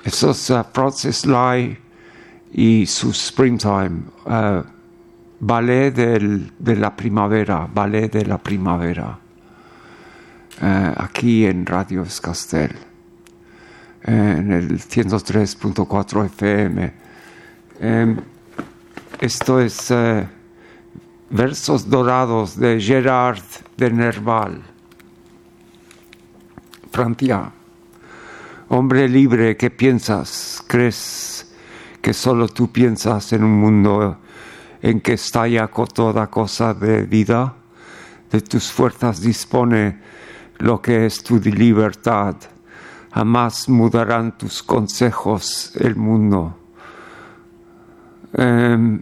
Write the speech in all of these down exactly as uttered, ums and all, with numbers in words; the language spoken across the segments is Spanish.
Eso es uh, Francis Lai y su Springtime, uh, ballet del, de la primavera, ballet de la primavera, uh, aquí en Radio Escastel, uh, en el ciento tres punto cuatro F M. Um, esto es uh, Versos Dorados de Gerard de Nerval. Francia. Hombre libre, ¿qué piensas? ¿Crees que solo tú piensas en un mundo en que estalla toda cosa de vida? De tus fuerzas dispone lo que es tu libertad. Jamás mudarán tus consejos el mundo. Um,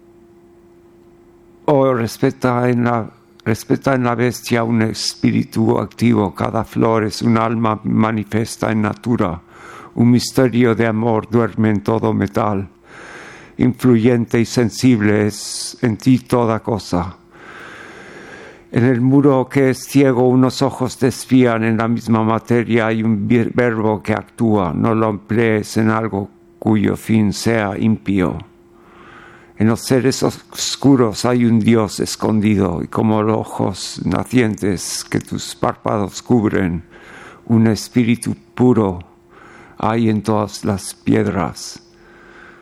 o respeta en la Respeta en la bestia un espíritu activo, cada flor es un alma manifiesta en natura, un misterio de amor duerme en todo metal, influyente y sensible es en ti toda cosa. En el muro que es ciego unos ojos te espían, en la misma materia hay un verbo que actúa, no lo emplees en algo cuyo fin sea impío. En los seres oscuros hay un Dios escondido y como los ojos nacientes que tus párpados cubren, un espíritu puro hay en todas las piedras.